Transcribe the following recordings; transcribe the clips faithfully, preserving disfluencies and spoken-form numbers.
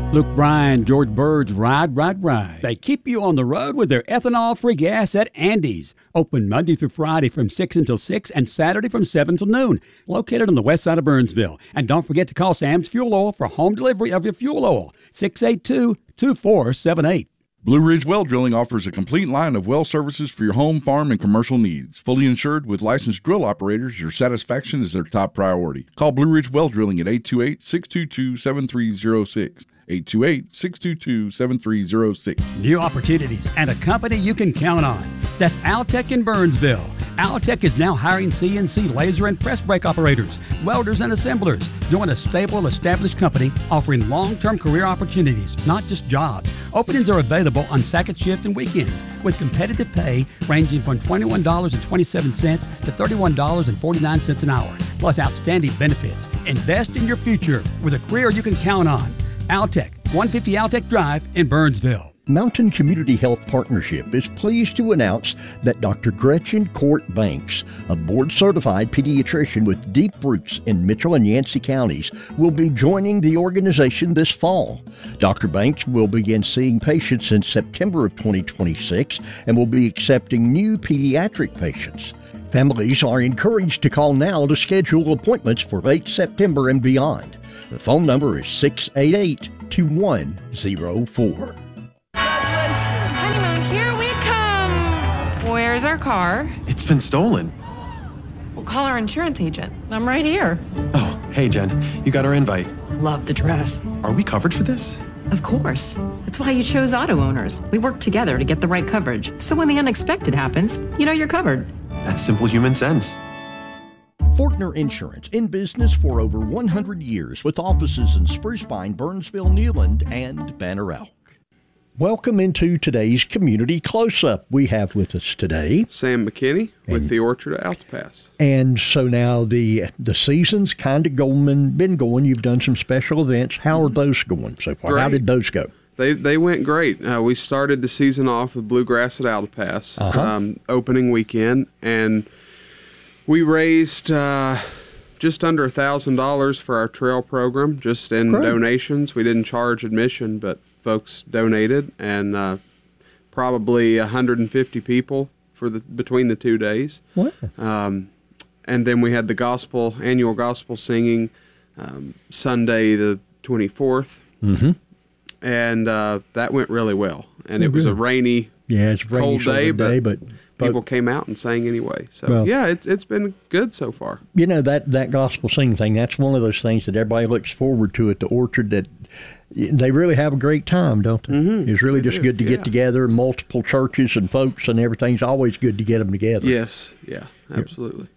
Luke Bryan, George Bird's Ride, Ride, Ride. They keep you on the road with their ethanol-free gas at Andy's. Open Monday through Friday from six until six and Saturday from seven till noon. Located on the west side of Burnsville. And don't forget to call Sam's Fuel Oil for home delivery of your fuel oil. six eight two, two four seven eight. Blue Ridge Well Drilling offers a complete line of well services for your home, farm, and commercial needs. Fully insured with licensed drill operators, your satisfaction is their top priority. Call Blue Ridge Well Drilling at eight two eight, six two two, seven three zero six. eight two eight, six two two, seven three zero six. New opportunities and a company you can count on. That's Altec in Burnsville. Altec is now hiring C N C laser and press brake operators, welders, and assemblers. Join a stable, established company offering long-term career opportunities, not just jobs. Openings are available on second shift and weekends with competitive pay ranging from twenty-one dollars and twenty-seven cents to thirty-one dollars and forty-nine cents an hour, plus outstanding benefits. Invest in your future with a career you can count on. Altec, one fifty Altec Drive in Burnsville. Mountain Community Health Partnership is pleased to announce that Doctor Gretchen Court Banks, a board-certified pediatrician with deep roots in Mitchell and Yancey counties, will be joining the organization this fall. Doctor Banks will begin seeing patients in September of twenty twenty-six and will be accepting new pediatric patients. Families are encouraged to call now to schedule appointments for late September and beyond. The phone number is six eight eight, two one zero four. Honeymoon, here we come. Where's our car? It's been stolen. We'll call our insurance agent. I'm right here. Oh, hey, Jen. You got our invite. Love the dress. Are we covered for this? Of course. That's why you chose Auto Owners. We work together to get the right coverage. So when the unexpected happens, you know you're covered. That's simple human sense. Fortner Insurance, in business for over one hundred years with offices in Spruce Pine, Burnsville, Neyland, and Banner Elk. Welcome into today's Community Close-Up. We have with us today Sam McKinney with and, the Orchard at Altapass. And so now the the season's kind of going, been going. You've done some special events. How are those going so far? Great. How did those go? They they went great. Uh, we started the season off with Bluegrass at Altapass, uh-huh. um, opening weekend, and we raised uh, just under a thousand dollars for our trail program, just in Great. donations. We didn't charge admission, but folks donated, and uh, probably one hundred fifty people for the between the two days. Wow. Um, and then we had the gospel annual gospel singing um, Sunday the twenty-fourth, mm-hmm. and uh, that went really well. And it was a rainy, yeah, it's rainy cold day, but, day, but people came out and sang anyway. So well, yeah, it's it's been good so far. You know, that that gospel singing thing, that's one of those things that everybody looks forward to at the Orchard. That they really have a great time, don't they? Mm-hmm. It's really they just do. good to yeah. get together. Multiple churches and folks and everything's always good to get them together. Yes, yeah, absolutely.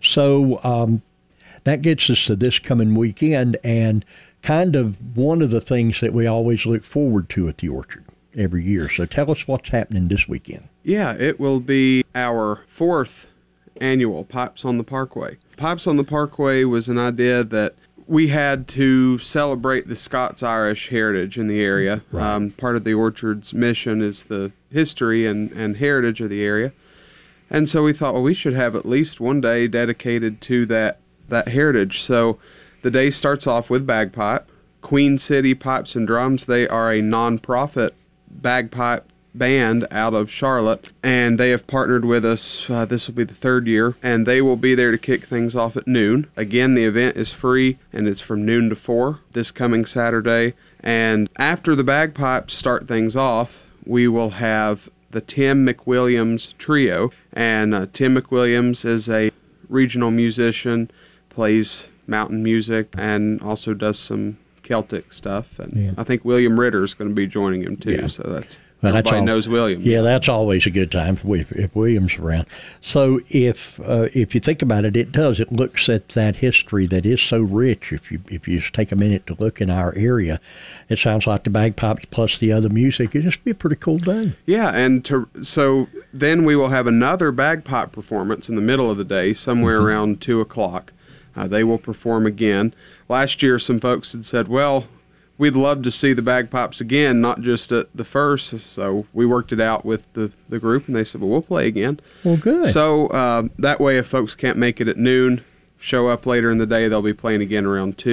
So um, that gets us to this coming weekend, and kind of one of the things that we always look forward to at the Orchard every year. So tell us what's happening this weekend. Yeah, it will be our fourth annual Pipes on the Parkway. Pipes on the Parkway was an idea that we had to celebrate the Scots-Irish heritage in the area. Right. Um, part of the Orchard's mission is the history and, and heritage of the area. And so we thought, well, we should have at least one day dedicated to that, that heritage. So the day starts off with bagpipe. Queen City Pipes and Drums, they are a nonprofit bagpipe band out of Charlotte, and they have partnered with us. Uh, this will be the third year, and they will be there to kick things off at noon. Again, the event is free, and it's from noon to four this coming Saturday. And after the bagpipes start things off, we will have the Tim McWilliams Trio, and uh, Tim McWilliams is a regional musician, plays mountain music, and also does some Celtic stuff. And yeah. I think William Ritter is going to be joining him too. Yeah. So that's well, that's everybody all, knows William. Yeah, that's always a good time if, if William's around. So if uh, if you think about it, it does. It looks at that history that is so rich. If you if you just take a minute to look in our area, it sounds like the bagpipes plus the other music. It'd just be a pretty cool day. Yeah, and to, so then we will have another bagpipe performance in the middle of the day, somewhere mm-hmm. around two o'clock. Uh, they will perform again. Last year, some folks had said, well, we'd love to see the bagpipes again, not just at the first. So we worked it out with the, the group, and they said, well, we'll play again. Well, good. So uh, that way, if folks can't make it at noon, show up later in the day, they'll be playing again around two.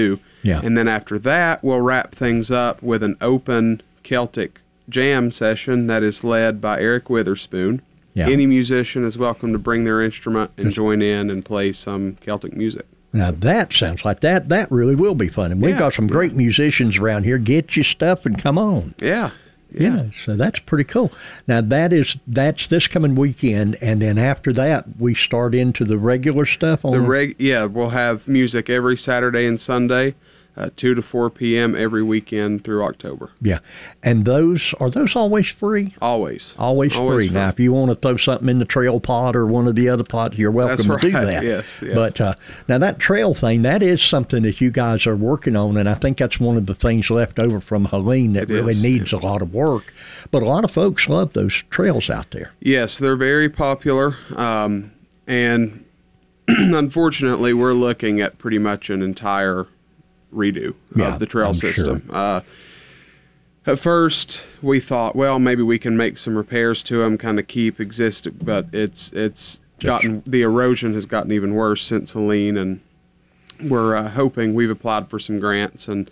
Yeah. And then after that, we'll wrap things up with an open Celtic jam session that is led by Eric Witherspoon. Yeah. Any musician is welcome to bring their instrument and join in and play some Celtic music. Now that sounds like that. That really will be fun. And we've Yeah, got some great yeah. musicians around here. Get your stuff and come on. Yeah. Yeah. So that's pretty cool. Now that is that's this coming weekend, and then after that we start into the regular stuff on The reg yeah, we'll have music every Saturday and Sunday, uh, two to four p.m. every weekend through October. Yeah. And those are those always free? Always. Always, free. Now, if you want to throw something in the trail pot or one of the other pots, you're welcome That's to do right. that. Yes, yeah. But uh, now that trail thing, that is something that you guys are working on, and I think that's one of the things left over from Helene that It really is, needs yeah. a lot of work. But a lot of folks love those trails out there. Yes, they're very popular, um, and unfortunately, we're looking at pretty much an entire redo Yeah, of the trail I'm system. Uh, at first, we thought, well, maybe we can make some repairs to them, kind of keep existing, but it's it's gotten the erosion has gotten even worse since Helene, and we're uh, hoping we've applied for some grants, and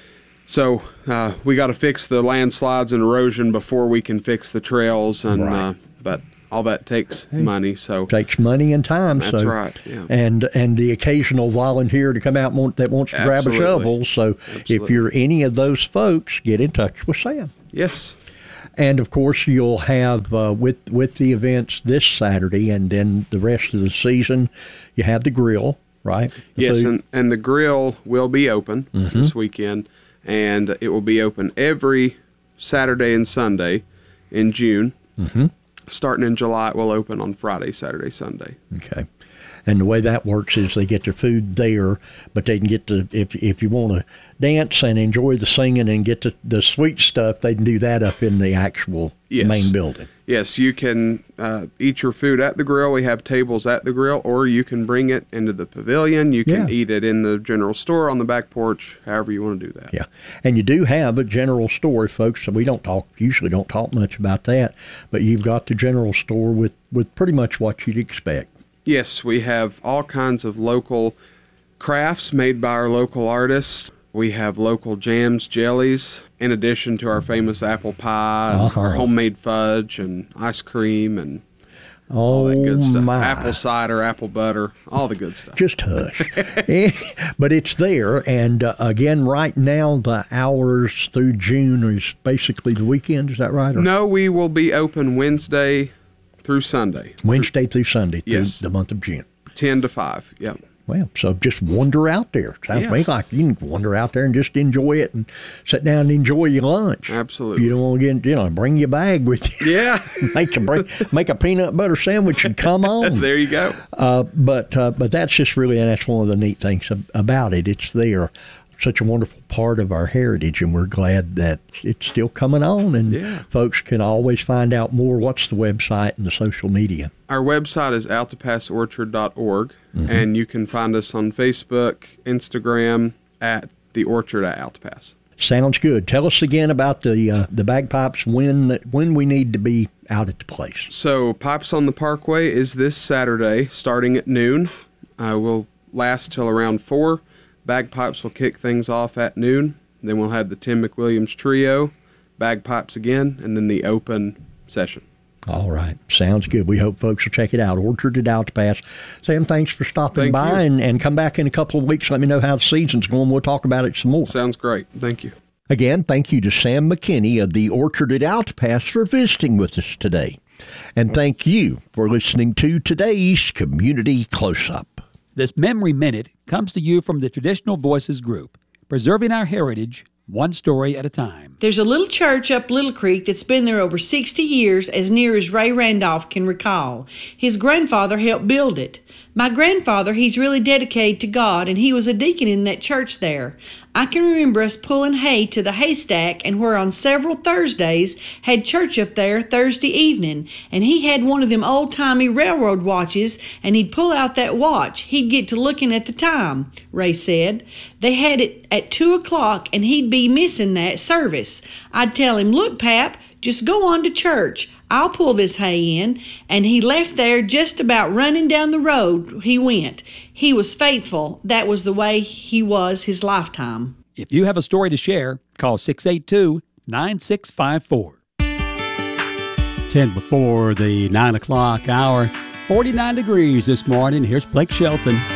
so uh, we got to fix the landslides and erosion before we can fix the trails, and Right. uh, but all that takes money. So Takes money and time. That's so, right, yeah. And and the occasional volunteer to come out and want, that wants to Absolutely. grab a shovel. So if Absolutely. you're any of those folks, get in touch with Sam. yes, And of course, you'll have uh, with with the events this Saturday, and then the rest of the season, you have the grill, right? The yes, food. and and the grill will be open Mm-hmm. this weekend, and it will be open every Saturday and Sunday in June. Mm-hmm. Starting in July, it will open on Friday, Saturday, Sunday. Okay. And the way that works is they get their food there, but they can get the, if if you want to dance and enjoy the singing and get the, the sweet stuff, they can do that up in the actual Yes. main building. Yes, you can uh, eat your food at the grill. We have tables at the grill, or you can bring it into the pavilion. You can Yeah. eat it in the general store on the back porch, however you want to do that. Yeah. And you do have a general store, folks, so we don't talk, usually don't talk much about that, but you've got the general store with, with pretty much what you'd expect. Yes, we have all kinds of local crafts made by our local artists. We have local jams, jellies, in addition to our famous apple pie, and Uh-huh. our homemade fudge, and ice cream, and Oh, all that good stuff. my. Apple cider, apple butter, all the good stuff. Just hush. Eh, but it's there. And uh, again, right now, the hours through June is basically the weekend. Is that right? Or No, we will be open Wednesday through Sunday, Wednesday through Sunday through Yes. the month of June. ten to five. Yep. Well, so just wander out there. Sounds Yeah. to me like you can wander out there and just enjoy it and sit down and enjoy your lunch. Absolutely. You don't want to get, you know, bring your bag with you. Yeah. make a bring, make a peanut butter sandwich and come on. There you go. Uh, but uh, but that's just really, and that's one of the neat things ab- about it. It's there, such a wonderful part of our heritage, and we're glad that it's still coming on. And Yeah. folks can always find out more. What's the website and the social media? Our website is altapass orchard dot org, Mm-hmm. and you can find us on Facebook, Instagram, at the Orchard at Altapass. Sounds good. Tell us again about the uh, the bagpipes. When when we need to be out at the place. So, Pipes on the Parkway is this Saturday, starting at noon. Uh, we'll last till around four. Bagpipes will kick things off at noon. Then we'll have the Tim McWilliams Trio, bagpipes again, and then the open session. All right. Sounds good. We hope folks will check it out. Orchard at Altapass. Sam, thanks for stopping Thank by, you. and, and come back in a couple of weeks. Let me know how the season's going. We'll talk about it some more. Sounds great. Thank you. Again, thank you to Sam McKinney of the Orchard at Altapass for visiting with us today. And thank you for listening to today's Community Close-Up. This Memory Minute comes to you from the Traditional Voices Group, preserving our heritage one story at a time. There's a little church up Little Creek that's been there over sixty years, as near as Ray Randolph can recall. His grandfather helped build it. My grandfather, he's really dedicated to God, and he was a deacon in that church there. I can remember us pulling hay to the haystack, and where on several Thursdays had church up there Thursday evening, and he had one of them old-timey railroad watches, and he'd pull out that watch. He'd get to looking at the time, Ray said. They had it at two o'clock, and he'd be missing that service. this. I'd tell him, look, Pap, just go on to church. I'll pull this hay in. And he left there just about running down the road he went. He was faithful. That was the way he was his lifetime. If you have a story to share, call six eight two, nine six five four. ten before the nine o'clock hour, forty-nine degrees this morning. Here's Blake Shelton.